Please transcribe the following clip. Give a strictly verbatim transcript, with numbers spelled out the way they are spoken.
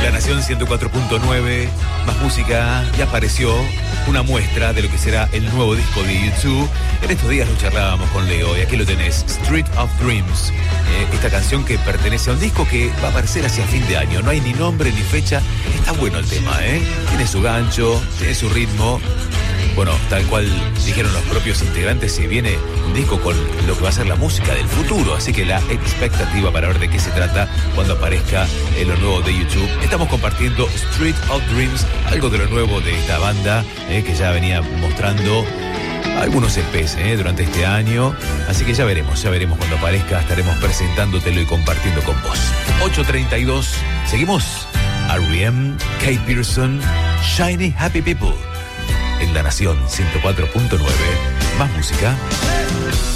La Nación ciento cuatro punto nueve, más música, y apareció una muestra de lo que será el nuevo disco de YouTube. En estos días lo charlábamos con Leo y aquí lo tenés, Street of Dreams. Eh, esta canción que pertenece a un disco que va a aparecer hacia fin de año. No hay ni nombre ni fecha. Está bueno el tema, ¿eh? Tiene su gancho, tiene su ritmo. Bueno, tal cual dijeron los propios integrantes, se viene un disco con lo que va a ser la música del futuro. Así que la expectativa para ver de qué se trata cuando aparezca en lo nuevo de YouTube. Estamos compartiendo Street of Dreams, algo de lo nuevo de esta banda, eh, que ya venía mostrando algunos E Pes eh, durante este año. Así que ya veremos, ya veremos cuando aparezca. Estaremos presentándotelo y compartiendo con vos. ocho treinta y dos, seguimos. R E M, Kate Pearson, Shiny Happy People. En La Nación ciento cuatro punto nueve, más música.